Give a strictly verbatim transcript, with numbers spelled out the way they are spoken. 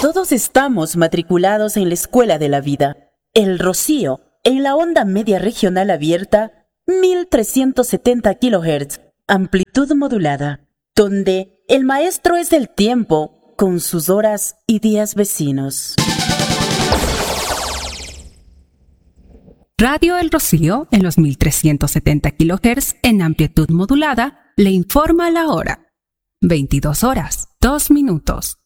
Todos estamos matriculados en la escuela de la vida. El Rocío, en la onda media regional abierta, mil trescientos setenta kilohertz, amplitud modulada, donde el maestro es el tiempo, con sus horas y días vecinos. Radio El Rocío, en los mil trescientos setenta kilohertz en amplitud modulada, le informa la hora. veintidós horas, dos minutos.